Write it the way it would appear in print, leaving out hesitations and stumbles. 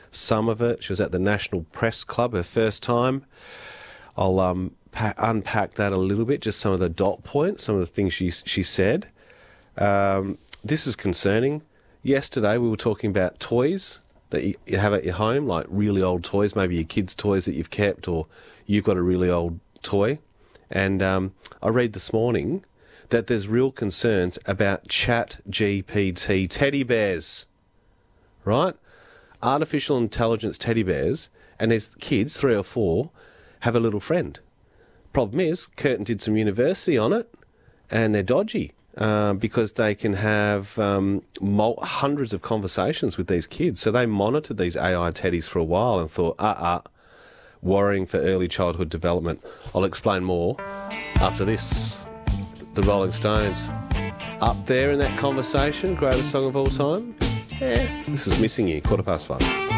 some of it. She was at the National Press Club, her first time. I'll unpack that a little bit, just some of the dot points, some of the things she said. This is concerning. Yesterday we were talking about toys that you have at your home, like really old toys, maybe your kids' toys that you've kept, or you've got a really old toy. And I read this morning that there's real concerns about ChatGPT teddy bears, right? Artificial intelligence teddy bears, and there's kids, 3 or 4, have a little friend. Problem is, Curtin did some university on it, and they're dodgy because they can have hundreds of conversations with these kids. So they monitored these AI teddies for a while and thought, worrying for early childhood development. I'll explain more after this. The Rolling Stones, up there in that conversation, greatest song of all time? Yeah, this is Missing You, 5:15.